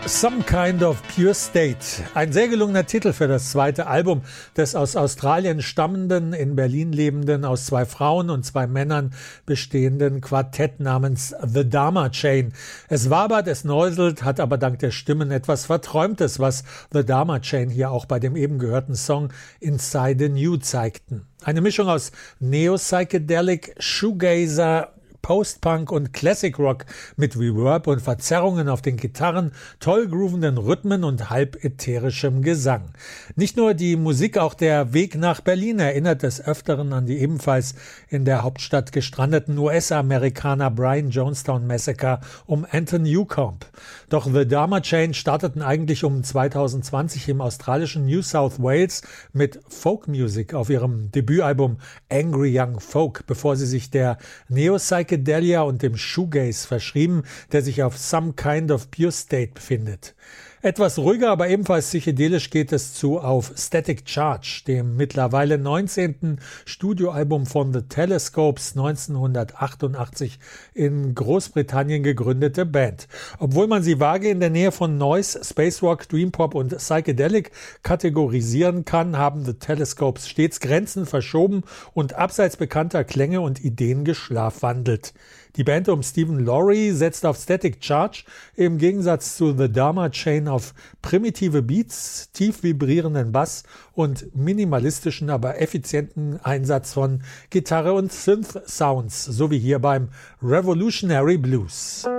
Some Kind of Pure State. Ein sehr gelungener Titel für das zweite Album des aus Australien stammenden, in Berlin lebenden, aus 2 Frauen und 2 Männern bestehenden Quartett namens The Dharma Chain. Es wabert, es neuselt, hat aber dank der Stimmen etwas Verträumtes, was The Dharma Chain hier auch bei dem eben gehörten Song Inside the New zeigten. Eine Mischung aus Neo-Psychedelic, Shoegazer, Post-Punk und Classic Rock mit Reverb und Verzerrungen auf den Gitarren, toll groovenden Rhythmen und halb ätherischem Gesang. Nicht nur die Musik, auch der Weg nach Berlin erinnert des Öfteren an die ebenfalls in der Hauptstadt gestrandeten US-Amerikaner Brian Jonestown Massacre um Anton Newcomb. Doch The Dharma Chain starteten eigentlich um 2020 im australischen New South Wales mit Folk-Music auf ihrem Debütalbum Angry Young Folk, bevor sie sich der Neo-Psychedelia und dem Shoegaze verschrieben, der sich auf Some Kind of Pure State befindet. Etwas ruhiger, aber ebenfalls psychedelisch geht es zu auf Static Charge, dem mittlerweile 19. Studioalbum von The Telescopes, 1988 in Großbritannien gegründete Band. Obwohl man sie vage in der Nähe von Noise, Space Rock, Dream Pop und Psychedelic kategorisieren kann, haben The Telescopes stets Grenzen verschoben und abseits bekannter Klänge und Ideen geschlafwandelt. Die Band um Stephen Laurie setzt auf Static Charge im Gegensatz zu The Dharma Chain auf primitive Beats, tief vibrierenden Bass und minimalistischen, aber effizienten Einsatz von Gitarre und Synth-Sounds, so wie hier beim Revolutionary Blues.